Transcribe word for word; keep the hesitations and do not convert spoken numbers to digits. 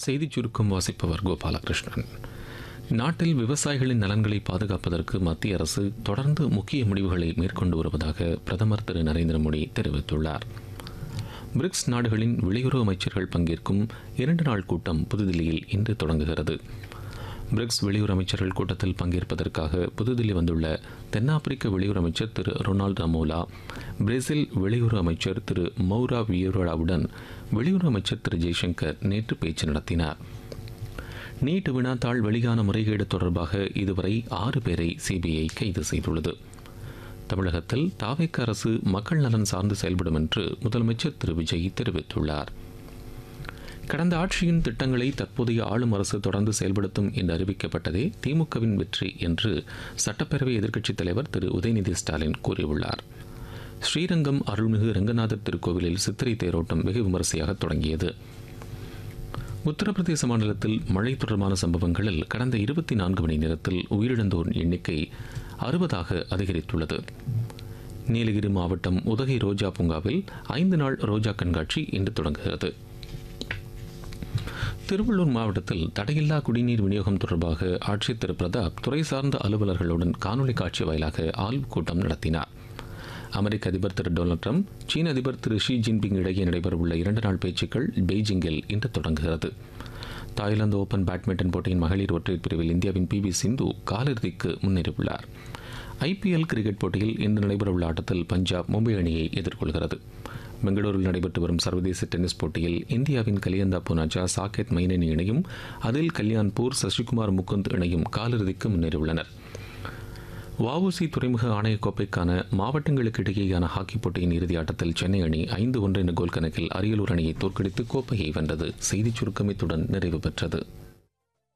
செய்திச் சுருக்கம் வாசிப்பவர் கோபாலகிருஷ்ணன். நாட்டில் விவசாயிகளின் நலன்களை பாதுகாப்பதற்கு மத்திய அரசு தொடர்ந்து முக்கிய முடிவுகளை மேற்கொண்டு வருவதாக பிரதமர் திரு நரேந்திர மோடி தெரிவித்துள்ளார். பிரிக்ஸ் நாடுகளின் வெளியுறவு அமைச்சர்கள் பங்கேற்கும் இரண்டு நாள் கூட்டம் புதுதில்லியில் இன்று தொடங்குகிறது. பிரிக்ஸ் வெளியுறவு அமைச்சர்கள் கூட்டத்தில் பங்கேற்பதற்காக புதுதில்லி வந்துள்ள தென்னாப்பிரிக்க வெளியுறவு அமைச்சர் திரு ரொனால்டு ரமோலா, பிரேசில் வெளியுறவு அமைச்சர் திரு மௌரா வியோராவுடன் வெளியுறவு அமைச்சர் திரு ஜெய்சங்கர் நேற்று பேச்சு நடத்தினார். நீட் வினாத்தாள் வெளியான முறைகேடு தொடர்பாக இதுவரை ஆறு பேரை சிபிஐ கைது செய்துள்ளது. தமிழகத்தில் தாவேக அரசு மக்கள் நலன் சார்ந்து செயல்படும் என்று முதலமைச்சர் திரு விஜய் தெரிவித்துள்ளார். கடந்த ஆட்சியின் திட்டங்களை தற்போதைய ஆளும் அரசு தொடர்ந்து செயல்படுத்தும் என்று அறிவிக்கப்பட்டதே திமுகவின் வெற்றி என்று சட்டப்பேரவை எதிர்க்கட்சித் தலைவர் திரு உதயநிதி ஸ்டாலின் கூறியுள்ளார். ஸ்ரீரங்கம் அருள்மிகு ரங்கநாதர் திருக்கோவிலில் சித்திரை தேரோட்டம் வெகு விமரிசையாக தொடங்கியது. உத்தரப்பிரதேச மாநிலத்தில் மழை தொடர்பான சம்பவங்களில் கடந்த இருபத்தி நான்கு மணி நேரத்தில் உயிரிழந்தோர் எண்ணிக்கை அறுபதாக அதிகரித்துள்ளது. நீலகிரி மாவட்டம் உதகை ரோஜா பூங்காவில் ஐந்து நாள் ரோஜா கண்காட்சி இன்று தொடங்குகிறது. திருவள்ளூர் மாவட்டத்தில் தடையில்லா குடிநீர் விநியோகம் தொடர்பாக ஆட்சியர் திரு பிரதாப் துறை சார்ந்த அலுவலர்களுடன் காணொலி காட்சி வாயிலாக ஆய்வுக் கூட்டம் நடத்தினார். அமெரிக்க அதிபர் திரு டொனால்டு ட்ரம்ப், சீன அதிபர் திரு ஷி ஜின்பிங் இடையே நடைபெறவுள்ள இரண்டு நாள் பேச்சுக்கள் பெய்ஜிங்கில் இன்று தொடங்குகிறது. தாய்லாந்து ஓபன் பேட்மிண்டன் போட்டியின் மகளிர் ஒற்றையர் பிரிவில் இந்தியாவின் பி வி சிந்து காலிறுதிக்கு முன்னேறியுள்ளார். ஐபிஎல் கிரிக்கெட் போட்டியில் இன்று நடைபெறவுள்ள ஆட்டத்தில் பஞ்சாப் மும்பை அணியை எதிர்கொள்கிறது. பெங்களூரில் நடைபெற்று வரும் சர்வதேச டென்னிஸ் போட்டியில் இந்தியாவின் கலியந்தா புனாச்சா சாகேத் மைனேனி இணையும் அதில் கல்யாண்பூர் சசிகுமார் முகுந்த் இணையும் காலிறுதிக்கு முன்னேறியுள்ளனர். வஉசி துறைமுக ஆணையக் கோப்பைக்கான மாவட்டங்களுக்கு இடையேயான ஹாக்கி போட்டியின் இறுதி ஆட்டத்தில் சென்னை அணி ஐந்து ஒன்று என்ற கோல் கணக்கில் அரியலூர் அணியை தோற்கடித்து கோப்பையை வென்றது. செய்திச் சுருக்கம் இத்துடன் நிறைவு பெற்றது.